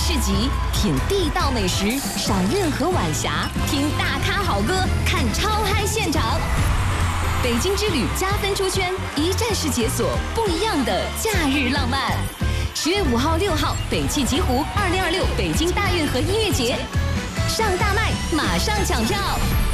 市集，品地道美食，赏任何晚霞，听大咖好歌，看超嗨现场。北京之旅加分出圈，一站式解锁不一样的假日浪漫。10月5号、6号，北汽极狐2026北京大运河音乐节，上大麦马上抢票。